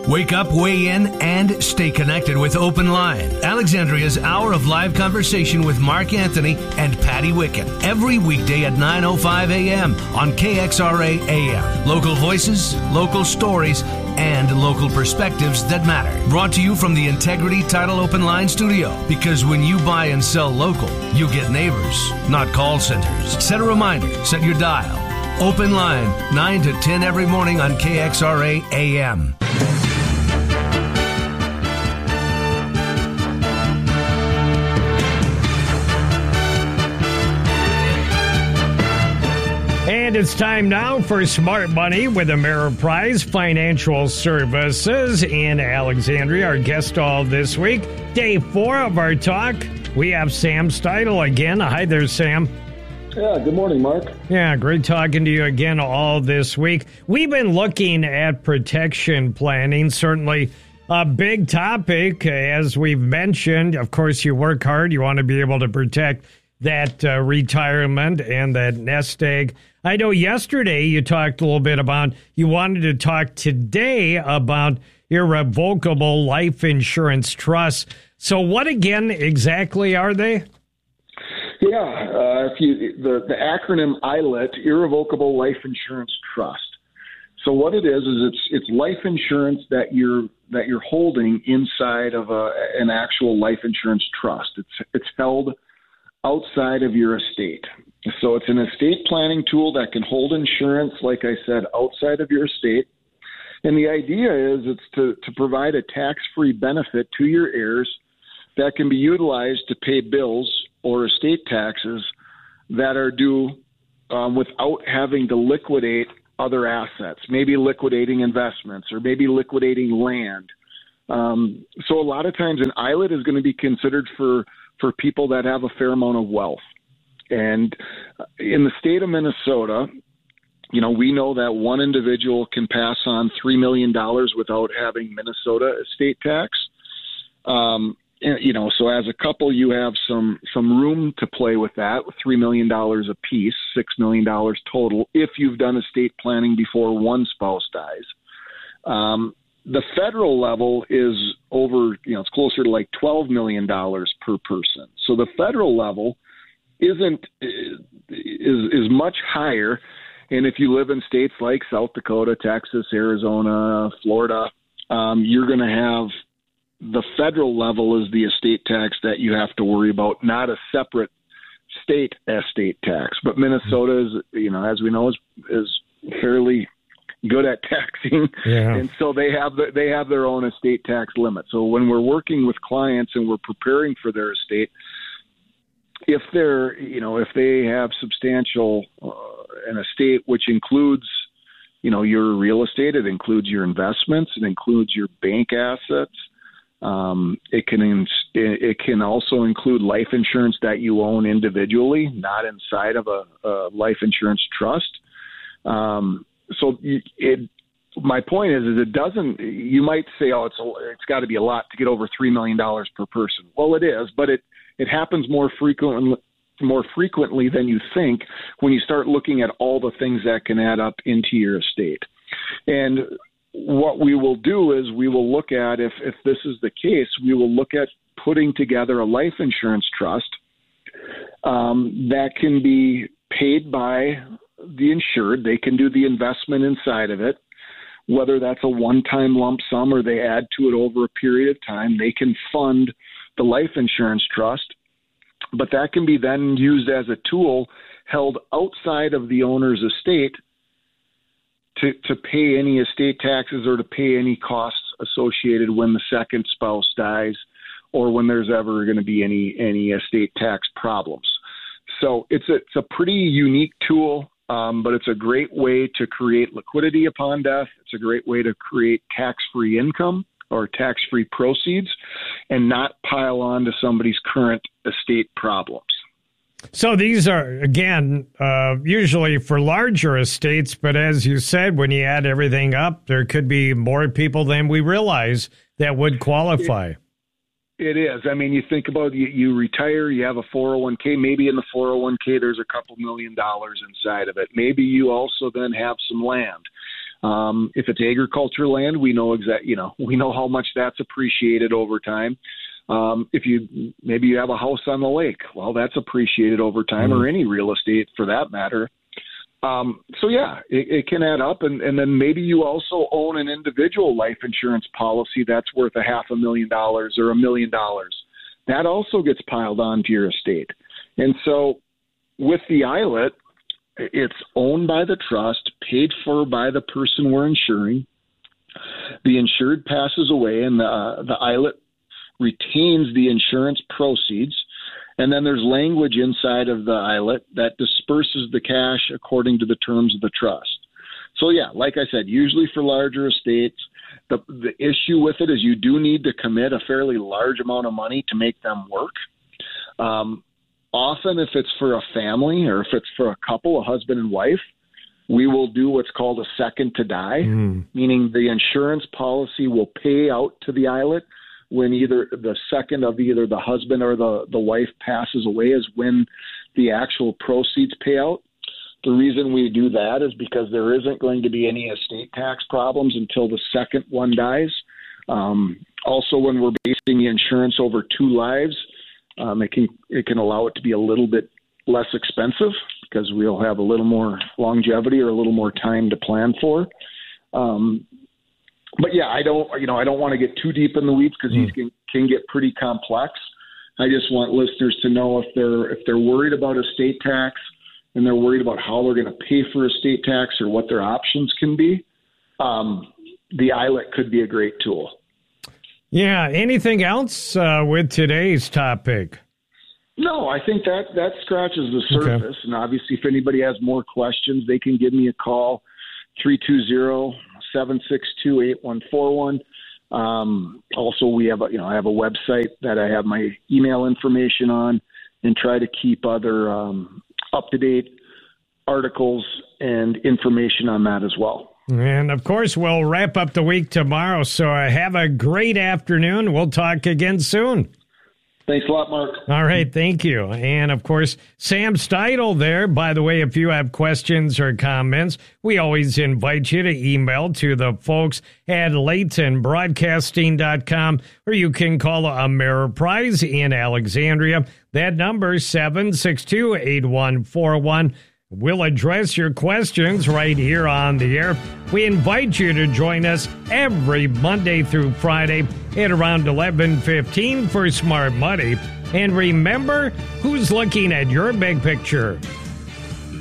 Wake up, weigh in, and stay connected with Open Line, Alexandria's hour of live conversation with Mark Anthony and Patty Wicken. Every weekday at 9:05 a.m. on KXRA AM. Local voices, local stories, and local perspectives that matter. Brought to you from the Integrity Title Open Line studio. Because when you buy and sell local, you get neighbors, not call centers. Set a reminder, set your dial. Open Line, 9 to 10 every morning on KXRA AM. And it's time now for Smart Money with Ameriprise Financial Services in Alexandria. Our guest all this week, day 4 of our talk. We have Sam Steidel again. Hi there, Sam. Yeah, good morning, Mark. Yeah, great talking to you again all this week. We've been looking at protection planning, certainly a big topic, as we've mentioned. Of course, you work hard. You want to be able to protect that retirement and that nest egg. I know yesterday you talked a little bit about, you wanted to talk today about irrevocable life insurance trusts. So what again exactly are they? Yeah, the acronym ILIT, Irrevocable Life Insurance Trust. So what it is it's life insurance that you're holding inside of an actual life insurance trust. It's held outside of your estate. So it's an estate planning tool that can hold insurance, like I said, outside of your estate. And the idea is it's to provide a tax-free benefit to your heirs that can be utilized to pay bills or estate taxes that are due without having to liquidate other assets, maybe liquidating investments or maybe liquidating land. So a lot of times an ILIT is going to be considered for people that have a fair amount of wealth. And in the state of Minnesota, we know that one individual can pass on $3 million without having Minnesota estate tax. So as a couple, you have some room to play with that, with $3 million a piece, $6 million total, if you've done estate planning before one spouse dies. The federal level is over, it's closer to like $12 million per person. So the federal level is much higher. And if you live in states like South Dakota, Texas, Arizona, Florida, you're going to have the federal level is the estate tax that you have to worry about, not a separate state estate tax. But Minnesota is, as we know, is fairly good at taxing, and so they have their own estate tax limit. So when we're working with clients and we're preparing for their estate, if they have substantial an estate which includes your real estate, it includes your investments, it includes your bank assets. It can also include life insurance that you own individually, not inside of a life insurance trust. My point is it doesn't. You might say, it's got to be a lot to get over $3 million per person. Well, it is, but it happens more frequently than you think when you start looking at all the things that can add up into your estate. And what we will do is we will look at, if this is the case, we will look at putting together a life insurance trust that can be paid by the insured. They can do the investment inside of it, whether that's a one-time lump sum or they add to it over a period of time. They can fund the life insurance trust, but that can be then used as a tool held outside of the owner's estate to pay any estate taxes or to pay any costs associated when the second spouse dies or when there's ever going to be any estate tax problems. So it's a pretty unique tool, but it's a great way to create liquidity upon death. It's a great way to create tax-free income or tax-free proceeds and not pile on to somebody's current estate problems. So these are, again, usually for larger estates, but as you said, when you add everything up, there could be more people than we realize that would qualify. It is. I mean, you think about you retire, you have a 401k. Maybe in the 401k there's a couple $1 million inside of it. Maybe you also then have some land. If it's agriculture land, we know we know how much that's appreciated over time. If maybe you have a house on the lake, well, that's appreciated over time, or any real estate for that matter. So yeah, it can add up. And then maybe you also own an individual life insurance policy that's worth $500,000 or $1 million. That also gets piled onto your estate. And so with the ILET, it's owned by the trust, paid for by the person we're insuring. The insured passes away, and the ILET retains the insurance proceeds. And then there's language inside of the ILET that disperses the cash according to the terms of the trust. So yeah, like I said, usually for larger estates, the issue with it is you do need to commit a fairly large amount of money to make them work. Often if it's for a family or if it's for a couple, a husband and wife, we will do what's called a second to die, meaning the insurance policy will pay out to the ILET when either the second of either the husband or the wife passes away is when the actual proceeds pay out. The reason we do that is because there isn't going to be any estate tax problems until the second one dies. Also, when we're basing the insurance over 2 lives, it can allow it to be a little bit less expensive because we'll have a little more longevity or a little more time to plan for. But yeah, I don't want to get too deep in the weeds because these can get pretty complex. I just want listeners to know if they're worried about estate tax and they're worried about how they're going to pay for estate tax or what their options can be, the ILET could be a great tool. Yeah. Anything else with today's topic? No, I think that scratches the surface. Okay. And obviously, if anybody has more questions, they can give me a call, 320-762-8141. Also, I have a website that I have my email information on and try to keep other up-to-date articles and information on that as well. And, of course, we'll wrap up the week tomorrow. So have a great afternoon. We'll talk again soon. Thanks a lot, Mark. All right, thank you. And, of course, Sam Steidel there. By the way, if you have questions or comments, we always invite you to email to the folks at LaytonBroadcasting.com, or you can call Ameriprise in Alexandria. That number is 762-8141. We'll address your questions right here on the air. We invite you to join us every Monday through Friday at around 11:15 for Smart Money. And remember, who's looking at your big picture?